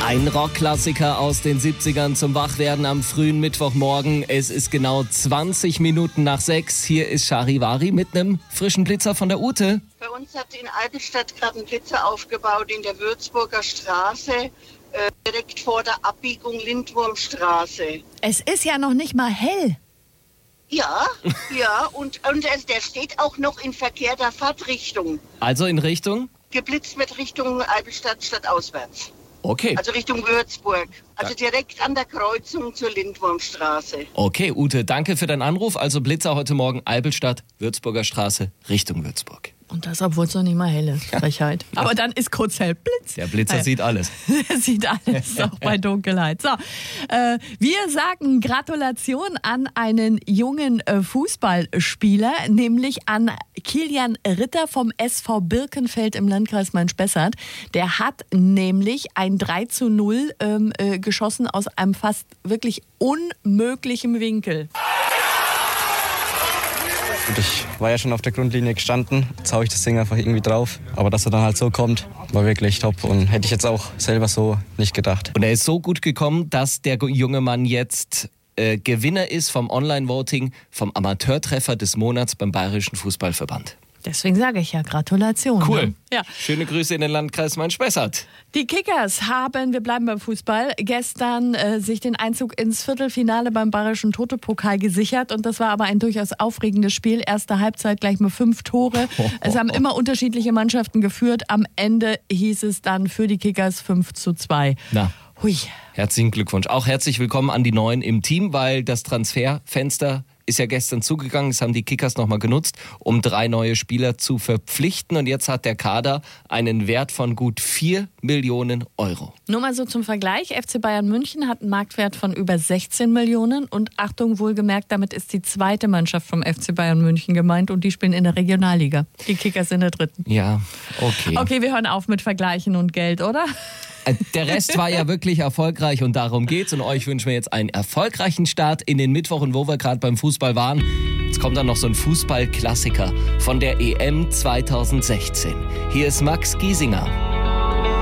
Ein Rockklassiker aus den 70ern zum Wachwerden am frühen Mittwochmorgen. Es ist genau 20 Minuten nach 6. Hier ist Charivari mit einem frischen Blitzer von der Ute. Bei uns hat in Eidelstadt gerade ein Blitzer aufgebaut in der Würzburger Straße, direkt vor der Abbiegung Lindwurmstraße. Es ist ja noch nicht mal hell. Ja, und der steht auch noch in verkehrter Fahrtrichtung. Also in Richtung? Geblitzt mit Richtung Eidelstadt stadtauswärts. Okay. Also Richtung Würzburg. Also direkt an der Kreuzung zur Lindwurmstraße. Okay, Ute, danke für deinen Anruf. Also Blitzer heute Morgen Eidelstadt, Würzburger Straße, Richtung Würzburg. Und das, obwohl es noch nicht mal hell ist. Frechheit. Ja. Aber dann ist kurz hell. Blitz. Der Blitzer sieht alles. Er sieht alles, auch bei Dunkelheit. So, wir sagen Gratulation an einen jungen Fußballspieler, nämlich an Kilian Ritter vom SV Birkenfeld im Landkreis Main-Spessart. Der hat nämlich ein 3:0 geschossen aus einem fast wirklich unmöglichen Winkel. Ich war ja schon auf der Grundlinie gestanden, jetzt haue ich das Ding einfach irgendwie drauf. Aber dass er dann halt so kommt, war wirklich top und hätte ich jetzt auch selber so nicht gedacht. Und er ist so gut gekommen, dass der junge Mann jetzt Gewinner ist vom Online-Voting vom Amateurtreffer des Monats beim Bayerischen Fußballverband. Deswegen sage ich ja Gratulation. Cool. Ne? Ja. Schöne Grüße in den Landkreis Main-Spessart. Die Kickers haben, wir bleiben beim Fußball, gestern sich den Einzug ins Viertelfinale beim Bayerischen Toto-Pokal gesichert. Und das war aber ein durchaus aufregendes Spiel. Erste Halbzeit gleich mal 5 Tore. Es haben immer unterschiedliche Mannschaften geführt. Am Ende hieß es dann für die Kickers 5:2. Na. Hui. Herzlichen Glückwunsch. Auch herzlich willkommen an die Neuen im Team, weil das Transferfenster ist ja gestern zugegangen. Das haben die Kickers nochmal genutzt, um 3 neue Spieler zu verpflichten. Und jetzt hat der Kader einen Wert von gut 4 Millionen Euro. Nur mal so zum Vergleich. FC Bayern München hat einen Marktwert von über 16 Millionen. Und Achtung, wohlgemerkt, damit ist die zweite Mannschaft vom FC Bayern München gemeint. Und die spielen in der Regionalliga. Die Kickers in der dritten. Ja, okay. Okay, wir hören auf mit Vergleichen und Geld, oder? Der Rest war ja wirklich erfolgreich und darum geht's. Und euch wünschen wir jetzt einen erfolgreichen Start in den Mittwoch. Und wo wir gerade beim Fußball waren, jetzt kommt dann noch so ein Fußballklassiker von der EM 2016. Hier ist Max Giesinger.